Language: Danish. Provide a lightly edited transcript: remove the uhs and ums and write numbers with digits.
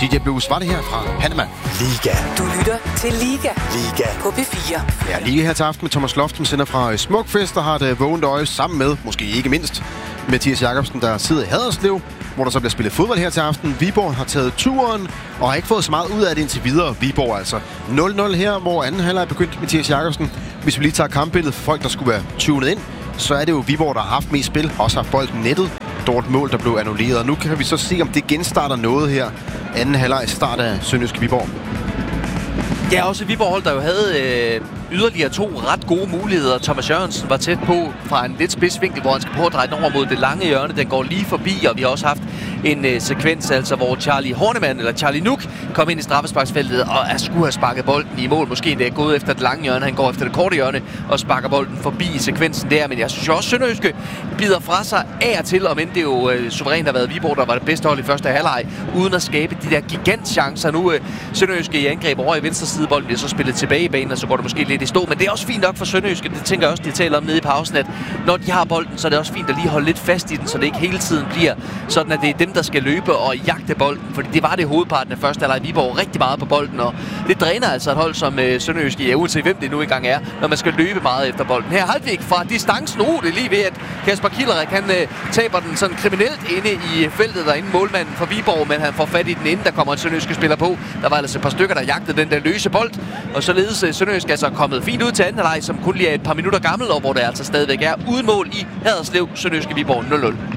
DJ Blues var det her fra Panama. Liga. Du lytter til Liga. Liga. På P4. Ja, Liga her til aften med Thomas Loften, sender fra Smukfest, og har et vågent øje sammen med, måske ikke mindst, Mathias Jakobsen, der sidder i Haderslev, hvor der så bliver spillet fodbold her til aften. Viborg har taget turen, og har ikke fået så meget ud af det indtil videre. Viborg altså 0-0 her, hvor anden halvleg er begyndt. Mathias Jakobsen, hvis vi lige tager kampbilledet for folk, der skulle være tunet ind, så er det jo Viborg, der har haft mest spil, også har bolden nettet. Dårligt mål, der blev annulleret. Nu kan vi så se, om det genstarter noget her. Anden halvleg start af Sønderjyske Viborg. Ja, også Viborg hold, der jo havde yderligere 2 ret gode muligheder. Thomas Jørgensen var tæt på fra en lidt spidsvinkel, hvor han skal prøve at dreje den over mod det lange hjørne. Den går lige forbi, og vi har også haft en sekvens, altså, hvor Charlie Hornemann, eller Charlie Nuk, kom ind i straffesparksfeltet og skulle have sparket bolden i mål. Måske endda gået efter det lange hjørne. Han går efter det korte hjørne og sparker bolden forbi i sekvensen der. Men jeg synes jo også, Sønderjyske bider fra sig af og til, om end det jo suverænt har været Viborg, der var det bedste hold i første halvleg, uden at skabe de der gigantchancer. Nu Sønderjyske i angreb over i venstre side. Bolden bliver så spillet tilbage i banen, og så går det måske lidt i stå. Men det er også fint nok for Sønderjyske. Det tænker jeg også, de taler om nede i pausen, at når de har bolden, så er det også fint at lige holde lidt fast i den, så det ikke hele tiden bliver sådan, at det er dem, der skal løbe og jagte bolden. Fordi det var det hovedparten af første halvleg. Viborg rigtig meget på bolden, og det dræner altså et hold som Sønderjyske, ja, uanset hvem det nu engang er, når man skal løbe meget efter bolden. Her Halvvik fra distancen. Det er lige ved, at Kasper Killerek, han taber den sådan kriminelt inde i feltet derinde, målmanden for Viborg, men han får fat i den, inden der kommer en Sønderjyske spiller på. Der var altså et par stykker, der jagtede den der løse bold, og således Sønderjyske altså kommet fint ud til anden halvleg, som kun lige er et par minutter gammel, og hvor det altså stadigvæk er uden mål i Haderslev. Sønderjyske Viborg 0-0.